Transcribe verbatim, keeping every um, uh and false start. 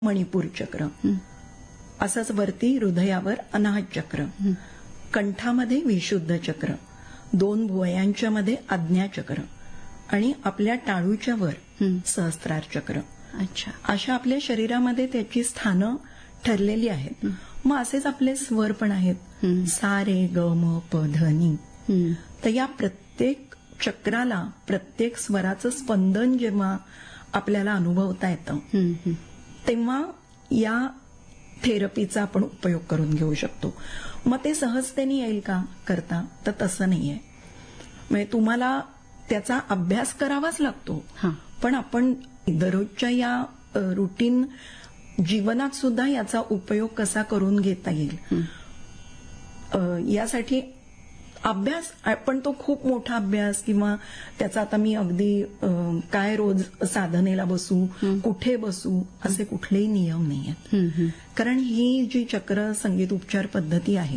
मणिपूर चक्र, असंच वरती हृदयावर अनाहत चक्र, कंठामध्ये विशुद्ध चक्र, दोन भुवयांच्या मध्ये आज्ञा चक्र आणि आपल्या टाळूच्या वर सहस्त्रार चक्र. अच्छा. अशा आपल्या शरीरामध्ये त्याची स्थानं ठरलेली आहेत. मग असेच आपले स्वर पण आहेत, सा रे ग म प ध नी. तर या प्रत्येक चक्राला, प्रत्येक स्वराचं स्पंदन जेव्हा आपल्याला अनुभवता येतं तेव्हा या थेरपीचा आपण उपयोग करून घेऊ शकतो. मग ते सहजतेने येईल का करता? तर तसं नाहीये. म्हणजे तुम्हाला त्याचा अभ्यास करावाच लागतो, पण आपण दररोजच्या या रुटीन जीवनात सुद्धा याचा उपयोग कसा करून घेता येईल यासाठी अभ्यास, पण तो खूप मोठा अभ्यास किंवा त्याचा आता मी अगदी काय रोज साधनेला बसू, कुठे बसू, असे कुठलेही नियम नाही आहेत. कारण ही जी चक्र संगीत उपचार पद्धती आहे